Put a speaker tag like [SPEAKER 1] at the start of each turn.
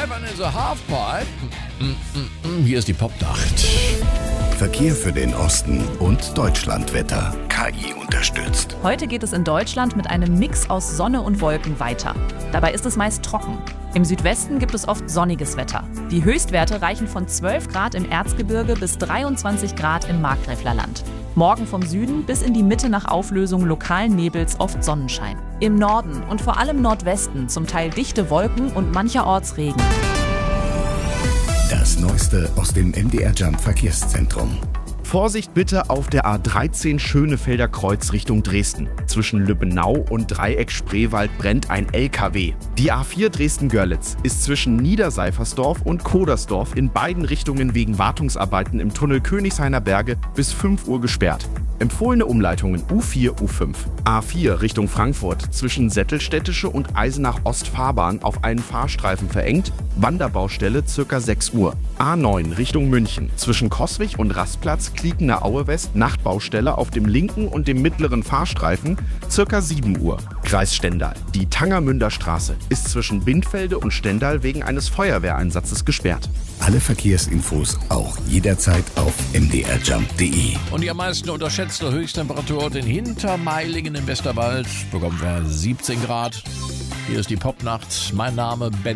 [SPEAKER 1] Heaven is a Halfpipe. Hier ist die Popnacht.
[SPEAKER 2] Verkehr für den Osten und Deutschlandwetter. KI unterstützt.
[SPEAKER 3] Heute geht es in Deutschland mit einem Mix aus Sonne und Wolken weiter. Dabei ist es meist trocken. Im Südwesten gibt es oft sonniges Wetter. Die Höchstwerte reichen von 12 Grad im Erzgebirge bis 23 Grad im Markgräflerland. Morgen vom Süden bis in die Mitte nach Auflösung lokalen Nebels oft Sonnenschein. Im Norden und vor allem Nordwesten zum Teil dichte Wolken und mancherorts Regen.
[SPEAKER 2] Das Neueste aus dem MDR Jump Verkehrszentrum.
[SPEAKER 4] Vorsicht bitte auf der A13 Schönefelder Kreuz Richtung Dresden. Zwischen Lübbenau und Dreieck Spreewald brennt ein LKW. Die A4 Dresden-Görlitz ist zwischen Niederseifersdorf und Kodersdorf in beiden Richtungen wegen Wartungsarbeiten im Tunnel Königshainer Berge bis 5 Uhr gesperrt. Empfohlene Umleitungen U4, U5. A4 Richtung Frankfurt zwischen Sättelstädtische und Eisenach-Ostfahrbahn auf einen Fahrstreifen verengt. Wanderbaustelle ca. 6 Uhr. A9 Richtung München zwischen Coswig und Rastplatz Kliekener Aue West Nachtbaustelle auf dem linken und dem mittleren Fahrstreifen ca. 7 Uhr. Kreis Stendal. Die Tangermünder Straße ist zwischen Bindfelde und Stendal wegen eines Feuerwehreinsatzes gesperrt.
[SPEAKER 2] Alle Verkehrsinfos auch jederzeit auf mdrjump.de.
[SPEAKER 1] Und die am meisten unterschätzte Höchsttemperatur in Hintermeilingen im Westerwald bekommen wir 17 Grad. Hier ist die Popnacht. Mein Name Ben.